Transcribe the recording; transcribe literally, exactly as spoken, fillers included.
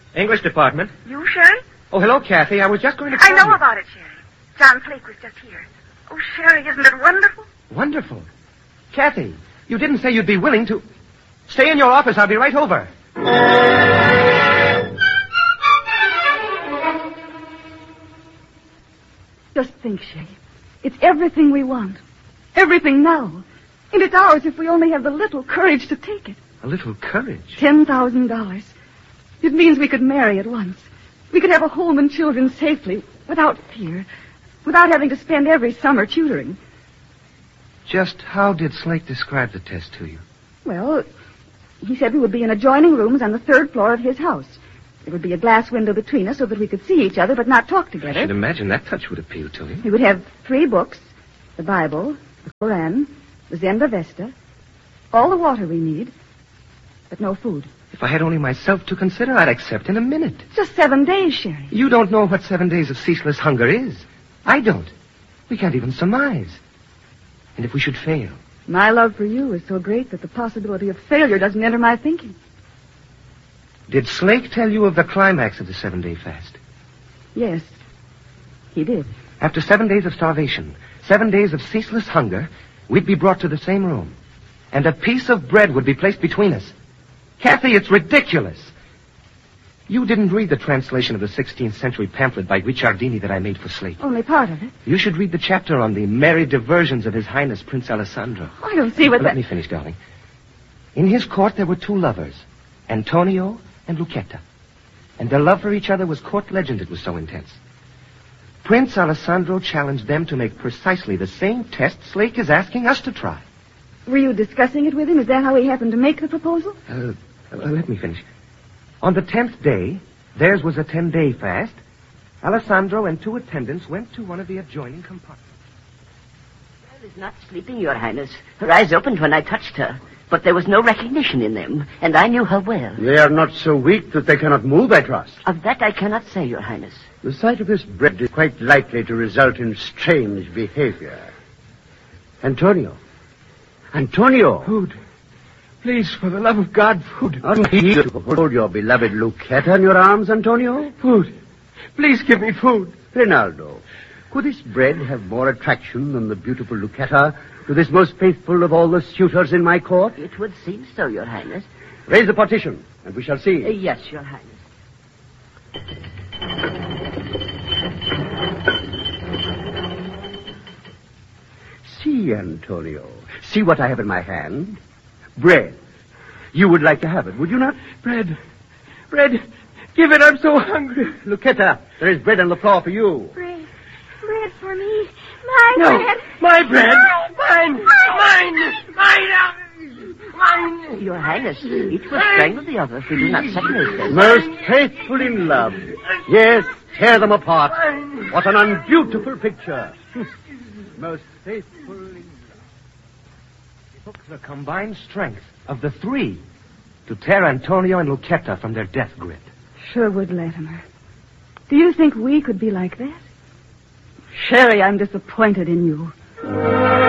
English department. You, Sherry? Oh, hello, Kathy. I was just going to I call know you. about it, Sherry. John Flake was just here. Oh, Sherry, isn't it wonderful? Wonderful. Kathy, you didn't say you'd be willing to... Stay in your office. I'll be right over. Just think, Shay. It's everything we want. Everything now. And it's ours if we only have the little courage to take it. A little courage? Ten thousand dollars. It means we could marry at once. We could have a home and children safely, without fear, without having to spend every summer tutoring. Just how did Slake describe the test to you? Well, he said we would be in adjoining rooms on the third floor of his house. There would be a glass window between us so that we could see each other but not talk together. I should imagine that touch would appeal to him. We would have three books, the Bible, the Koran, the Zenda Vesta, all the water we need, but no food. If I had only myself to consider, I'd accept in a minute. Just seven days, Sherry. You don't know what seven days of ceaseless hunger is. I don't. We can't even surmise. And if we should fail? My love for you is so great that the possibility of failure doesn't enter my thinking. Did Slake tell you of the climax of the seven-day fast? Yes, he did. After seven days of starvation, seven days of ceaseless hunger, we'd be brought to the same room. And a piece of bread would be placed between us. Kathy, it's ridiculous. You didn't read the translation of the sixteenth century pamphlet by Guicciardini that I made for Slate. Only part of it. You should read the chapter on the merry diversions of His Highness Prince Alessandro. I don't see what Let that... me finish, darling. In his court, there were two lovers, Antonio and Lucetta. And their love for each other was court legend, it was so intense. Prince Alessandro challenged them to make precisely the same test Slake is asking us to try. Were you discussing it with him? Is that how he happened to make the proposal? Uh, uh, let me finish. On the tenth day, theirs was a ten-day fast, Alessandro and two attendants went to one of the adjoining compartments. I was not sleeping, Your Highness. Her eyes opened when I touched her, but there was no recognition in them, and I knew her well. They are not so weak that they cannot move, I trust. Of that I cannot say, Your Highness. The sight of this bread is quite likely to result in strange behavior. Antonio. Antonio. Food. Please, for the love of God, food. Aren't you to hold your beloved Lucetta in your arms, Antonio? Food. Please give me food. Rinaldo, could this bread have more attraction than the beautiful Lucetta to this most faithful of all the suitors in my court? It would seem so, Your Highness. Raise the partition, and we shall see. Uh, yes, Your Highness. See, Antonio. See what I have in my hand. Bread. You would like to have it, would you not? Bread. Bread. Give it, I'm so hungry. Lucetta, there is bread on the floor for you. Bread. Bread for me. My No, bread. my bread. Mine. Mine. Mine. Mine. Mine. Your Highness, each will strangle the other if we do not separate them. Most faithful in love. Yes, tear them apart. What an unbeautiful picture. Most faithful in love. It took the combined strength of the three to tear Antonio and Lucetta from their death grip. Sure would, Latimer. Do you think we could be like that? Sherry, I'm disappointed in you.